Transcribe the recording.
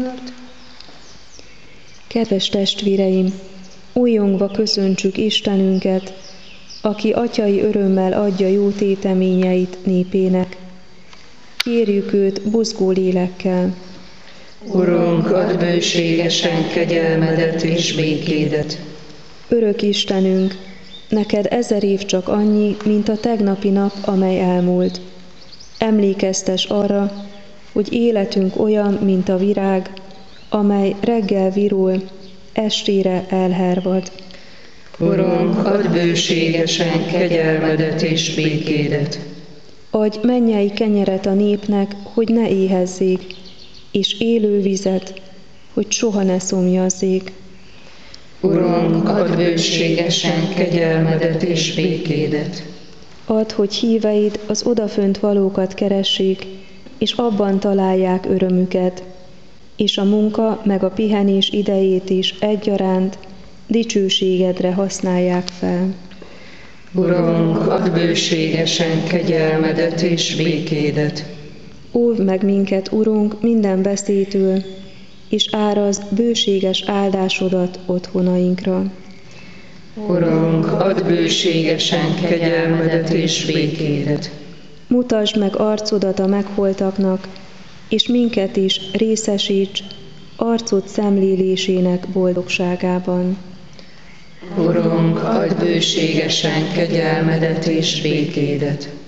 Kedves testvéreim, újjongva köszöntsük Istenünket, aki atyai örömmel adja jó téteményeit népének. Kérjük őt buzgó lélekkel. Urunk, add bőségesen kegyelmedet és békédet. Örök Istenünk, neked 1000 év csak annyi, mint a tegnapi nap, amely elmúlt. Emlékeztes arra, hogy életünk olyan, mint a virág, amely reggel virul, estére elhervad. Urunk, add bőségesen kegyelmedet és békédet. Adj mennyei kenyeret a népnek, hogy ne éhezzék, és élő vizet, hogy soha ne szomjazzék. Urunk, add bőségesen kegyelmedet és békédet. Add, hogy híveid az odafönt valókat keressék, és abban találják örömüket, és a munka meg a pihenés idejét is egyaránt dicsőségedre használják fel. Urunk, add bőségesen kegyelmedet és békédet. Óvd meg minket, Urunk, minden veszélytől, és árazd bőséges áldásodat otthonainkra. Urunk, add bőségesen kegyelmedet és békédet. Mutasd meg arcodat a megholtaknak, és minket is részesíts arcod szemlélésének boldogságában. Urunk, add bőségesen kegyelmedet és békédet.